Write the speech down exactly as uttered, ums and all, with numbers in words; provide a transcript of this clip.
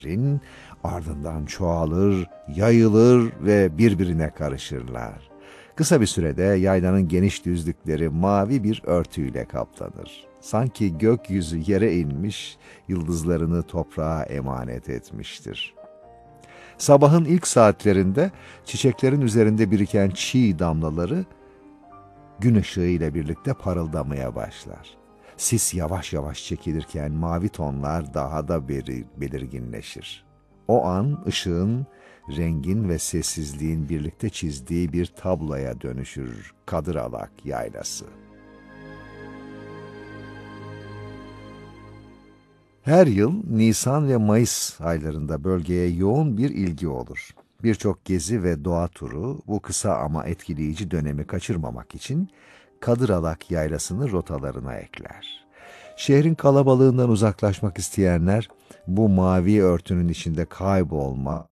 ardından çoğalır, yayılır ve birbirine karışırlar. Kısa bir sürede yaylanın geniş düzlükleri mavi bir örtüyle kaplanır. Sanki gökyüzü yere inmiş, yıldızlarını toprağa emanet etmiştir. Sabahın ilk saatlerinde çiçeklerin üzerinde biriken çiğ damlaları gün ışığı ile birlikte parıldamaya başlar. Sis yavaş yavaş çekilirken mavi tonlar daha da beri- belirginleşir. O an ışığın, rengin ve sessizliğin birlikte çizdiği bir tabloya dönüşür Kadıralak Yaylası. Her yıl Nisan ve Mayıs aylarında bölgeye yoğun bir ilgi olur. Birçok gezi ve doğa turu bu kısa ama etkileyici dönemi kaçırmamak için Kadıralak Yaylası'nı rotalarına ekler. Şehrin kalabalığından uzaklaşmak isteyenler bu mavi örtünün içinde kaybolma